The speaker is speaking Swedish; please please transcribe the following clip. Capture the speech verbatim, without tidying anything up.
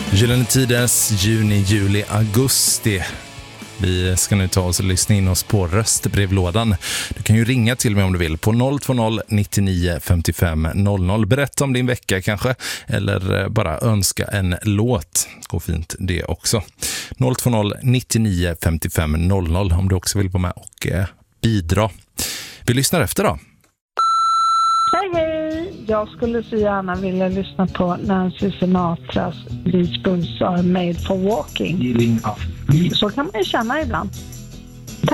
Gyllene Tiders, juni, juli, augusti. Vi ska nu ta oss och lyssna in oss på röstbrevlådan. Du kan ju ringa till mig om du vill på noll två noll nittionio femtiofem noll noll. Berätta om din vecka kanske, eller bara önska en låt. Gå fint det också. noll två noll nittionio femtiofem noll noll om du också vill vara med och eh, bidra. Vi lyssnar efter då. Hej hej! Jag skulle så gärna vilja lyssna på Nancy Sinatras These Boots Are Made For Walking. Så kan man ju känna ibland.